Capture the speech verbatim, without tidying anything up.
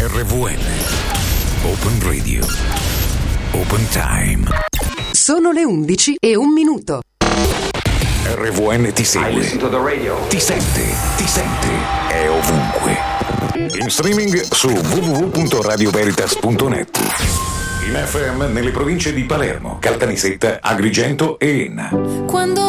R V N Open Radio Open Time. Sono le undici e un minuto. R V N ti segue, ti sente, ti sente, è ovunque. In streaming su w w w punto radio veritas punto net. In F M nelle province di Palermo, Caltanissetta, Agrigento e Enna. Quando